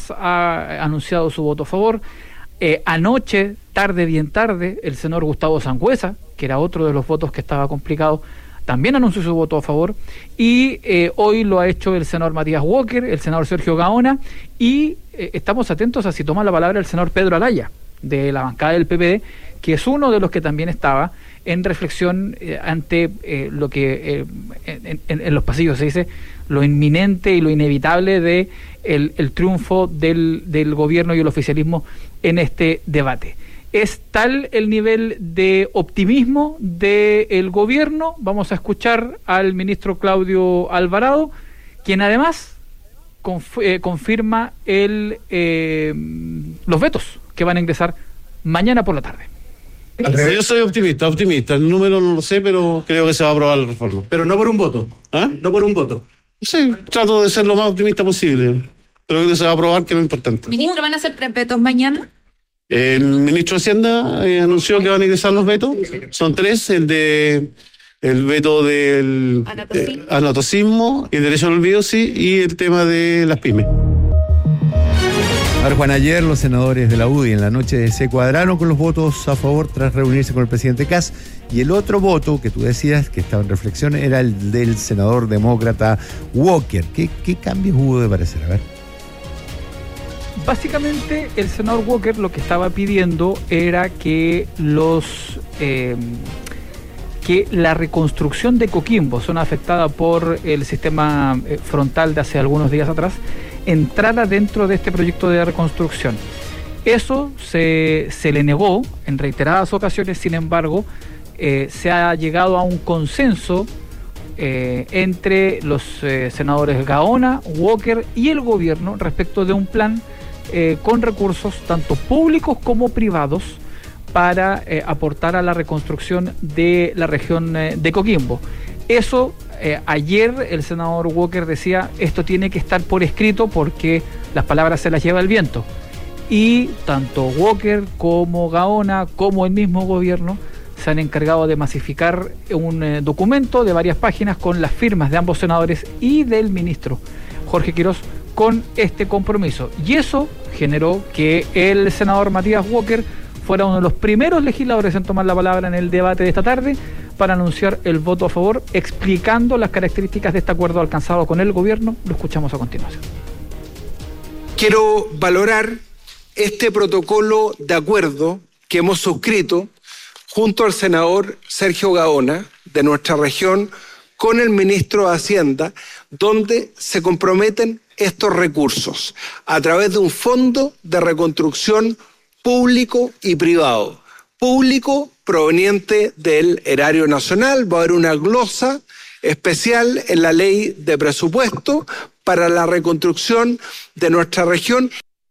horas ha anunciado su voto a favor. Anoche, bien tarde, el senador Gustavo Sangüesa, que era otro de los votos que estaba complicado, también anunció su voto a favor, y hoy lo ha hecho el senador Matías Walker, el senador Sergio Gaona, y estamos atentos a si toma la palabra el senador Pedro Alaya, de la bancada del PPD, que es uno de los que también estaba en reflexión ante lo que en los pasillos se dice, lo inminente y lo inevitable de el triunfo del gobierno y el oficialismo en este debate. Es tal el nivel de optimismo del gobierno. Vamos a escuchar al ministro Claudio Alvarado, quien además confirma los vetos que van a ingresar mañana por la tarde. Yo soy optimista. El número no lo sé, pero creo que se va a aprobar la reforma. Pero no por un voto. ¿Ah? No por un voto. Sí, trato de ser lo más optimista posible. Pero que se va a aprobar, que es lo importante. Ministro, ¿van a hacer vetos mañana? El ministro de Hacienda anunció que van a ingresar los vetos. Son 3, el veto del anatocismo, el derecho al olvido, sí, y el tema de las pymes. A ver, Juan, ayer los senadores de la UDI en la noche se cuadraron con los votos a favor tras reunirse con el presidente Kast, y el otro voto que tú decías que estaba en reflexión era el del senador demócrata Walker. ¿Qué cambios hubo de parecer? A ver. Básicamente el senador Walker lo que estaba pidiendo era que que la reconstrucción de Coquimbo, zona afectada por el sistema frontal de hace algunos días atrás, entrara dentro de este proyecto de reconstrucción. Eso se le negó en reiteradas ocasiones. Sin embargo, se ha llegado a un consenso entre los senadores Gaona, Walker y el gobierno respecto de un plan con recursos tanto públicos como privados para aportar a la reconstrucción de la región de Coquimbo. Eso, ayer el senador Walker decía, esto tiene que estar por escrito porque las palabras se las lleva el viento. Y tanto Walker como Gaona, como el mismo gobierno, se han encargado de masificar un documento de varias páginas con las firmas de ambos senadores y del ministro Jorge Quirós con este compromiso. Y eso generó que el senador Matías Walker fuera uno de los primeros legisladores en tomar la palabra en el debate de esta tarde para anunciar el voto a favor, explicando las características de este acuerdo alcanzado con el gobierno. Lo escuchamos a continuación. Quiero valorar este protocolo de acuerdo que hemos suscrito junto al senador Sergio Gaona de nuestra región con el ministro de Hacienda, donde se comprometen estos recursos a través de un fondo de reconstrucción público y privado. Público proveniente del erario nacional, va a haber una glosa especial en la ley de presupuesto para la reconstrucción de nuestra región.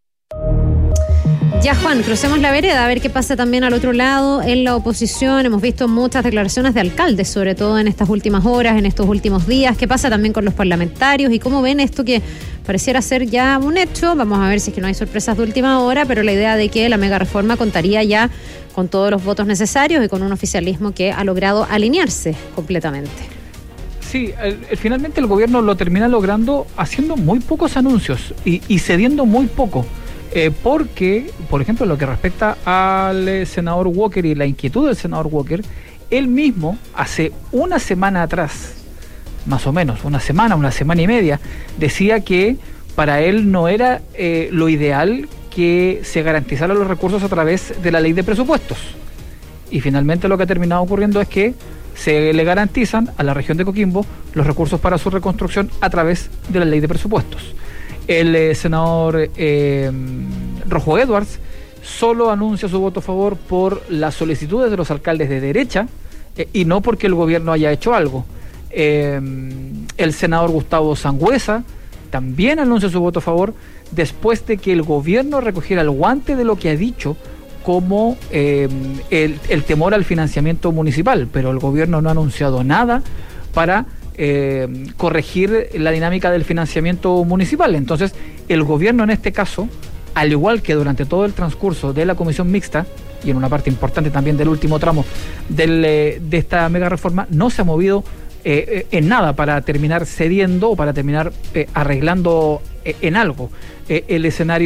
Ya, Juan, crucemos la vereda a ver qué pasa también al otro lado en la oposición. Hemos visto muchas declaraciones de alcaldes, sobre todo en estas últimas horas, en estos últimos días. ¿Qué pasa también con los parlamentarios y cómo ven esto que pareciera ser ya un hecho? Vamos a ver si es que no hay sorpresas de última hora, pero la idea de que la mega reforma contaría ya con todos los votos necesarios y con un oficialismo que ha logrado alinearse completamente. Sí, finalmente el gobierno lo termina logrando haciendo muy pocos anuncios y cediendo muy poco. Porque, por ejemplo, lo que respecta al senador Walker y la inquietud del senador Walker, él mismo hace una semana atrás, más o menos, una semana y media, decía que para él no era lo ideal que se garantizaran los recursos a través de la ley de presupuestos. Y finalmente lo que ha terminado ocurriendo es que se le garantizan a la región de Coquimbo los recursos para su reconstrucción a través de la ley de presupuestos. El senador Rojo Edwards solo anuncia su voto a favor por las solicitudes de los alcaldes de derecha y no porque el gobierno haya hecho algo. El senador Gustavo Sangüesa también anuncia su voto a favor después de que el gobierno recogiera el guante de lo que ha dicho como el temor al financiamiento municipal, pero el gobierno no ha anunciado nada para corregir la dinámica del financiamiento municipal. Entonces, el gobierno en este caso, al igual que durante todo el transcurso de la comisión mixta, y en una parte importante también del último tramo de esta mega reforma, no se ha movido en nada para terminar cediendo o para terminar arreglando en algo el escenario